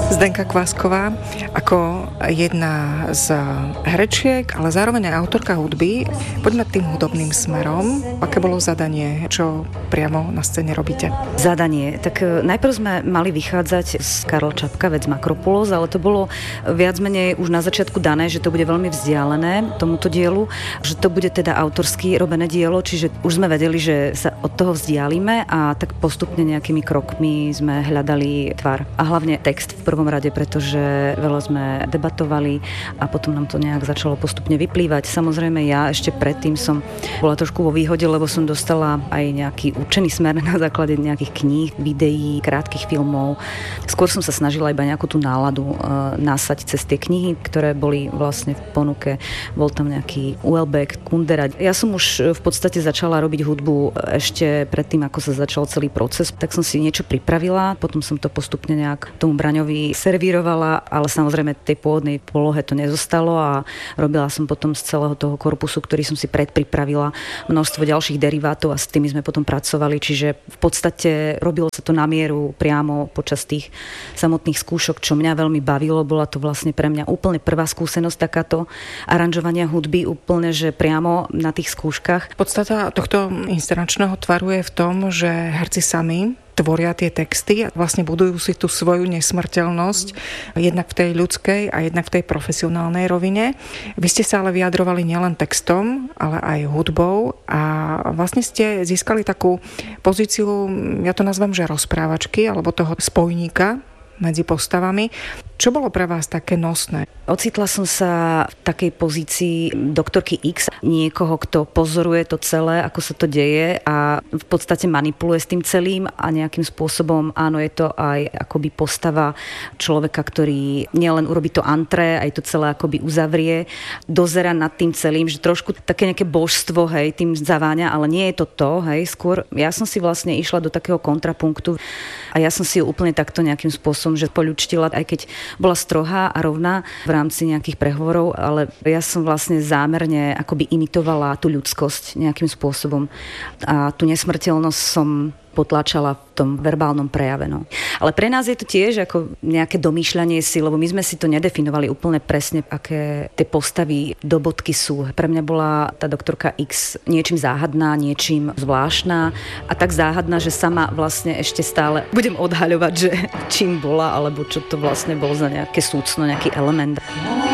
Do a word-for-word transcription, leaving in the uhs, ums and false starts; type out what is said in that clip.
Zdenka Kvásková ako jedna z herečiek, ale zároveň aj autorka hudby. Poďme tým hudobným smerom. Aké bolo zadanie? Čo priamo na scéne robíte? Zadanie. Tak najprv sme mali vychádzať z Karla Čapka, vec Makropulos, ale to bolo viac menej už na začiatku dané, že to bude veľmi vzdialené tomuto dielu, že to bude teda autorsky robené dielo, čiže už sme vedeli, že sa od toho vzdialíme a tak postupne nejakými krokmi sme hľadali tvar. A hlavne text v prvom rade, pretože veľa sme debatovali a potom nám to nejak začalo postupne vyplývať. Samozrejme ja ešte predtým som bola trošku vo výhode, lebo som dostala aj nejaký určený smer na základe nejakých kníh, videí, krátkych filmov. Skôr som sa snažila iba nejakú tú náladu e, nasať cez tie knihy, ktoré boli vlastne v ponuke. Bol tam nejaký Houellebecq, Kundera. Ja som už v podstate začala robiť hudbu ešte predtým, ako sa začal celý proces, tak som si niečo pripravila, potom som to postupne nejak tomu Braňovi servírovala, ale samozrejme tej pôvodnej polohe to nezostalo a robila som potom z celého toho korpusu, ktorý som si predpripravila, množstvo ďalších derivátov a s tými sme potom pracovali, čiže v podstate robilo sa to na mieru priamo počas tých samotných skúšok, čo mňa veľmi bavilo, bola to vlastne pre mňa úplne prvá skúsenosť takáto aranžovania hudby, úplne, že priamo na tých skúškach. Podstata tohto inscenačného tvaru je v tom, že herci sami tvoria tie texty a vlastne budujú si tú svoju nesmrteľnosť jednak v tej ľudskej a jednak v tej profesionálnej rovine. Vy ste sa ale vyjadrovali nielen textom, ale aj hudbou a vlastne ste získali takú pozíciu, ja to nazvem, že rozprávačky alebo toho spojníka medzi postavami. Čo bolo pre vás také nosné? Ocitla som sa v takej pozícii doktorky X, niekoho, kto pozoruje to celé, ako sa to deje a v podstate manipuluje s tým celým a nejakým spôsobom, áno, je to aj akoby postava človeka, ktorý nielen urobí to antré, aj to celé akoby uzavrie, dozera nad tým celým, že trošku také nejaké božstvo, hej, tým zaváňa, ale nie je to to, hej, skôr ja som si vlastne išla do takého kontrapunktu a ja som si ju úplne takto nejakým spôsobom, že poľučtila, aj keď bola strohá a rovná v rámci nejakých prehovorov, ale ja som vlastne zámerne akoby imitovala tú ľudskosť nejakým spôsobom a tú nesmrteľnosť som potláčala v tom verbálnom prejave. No. Ale pre nás je to tiež ako nejaké domýšľanie si, lebo my sme si to nedefinovali úplne presne, aké tie postavy do bodky sú. Pre mňa bola tá doktorka X niečím záhadná, niečím zvláštna a tak záhadná, že sama vlastne ešte stále budem odhaľovať, že čím bola, alebo čo to vlastne bol za nejaké súcno, nejaký element.